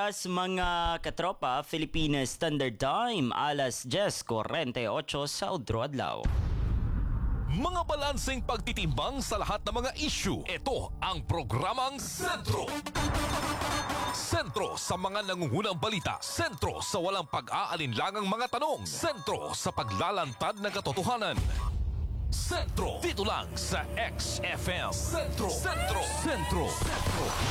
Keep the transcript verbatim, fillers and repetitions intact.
oras mga katropa, Philippines Standard Time, alas diyes kuwarenta y otso sa Udro Adlaw. Mga balanseng pagtitimbang sa lahat ng mga issue. Ito ang programang Sentro. Sentro sa mga nangungunang balita. Sentro sa walang pag-aalinlangang mga tanong. Sentro sa paglalantad ng katotohanan. Sentro. Dito lang sa X F M. Sentro. Sentro. Sentro. Sentro.